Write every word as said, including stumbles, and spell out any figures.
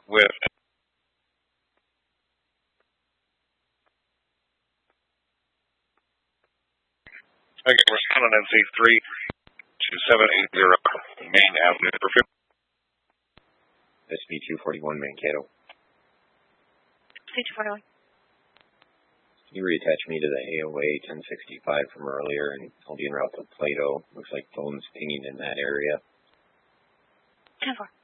with okay, responding N C three two seven eight zero Main Avenue for fifty. S P two forty-one Mankato. S P two forty-one. Can you reattach me to the A O A ten sixty-five from earlier, and I'll be en route to Plato. Looks like phone's pinging in that area. ten four.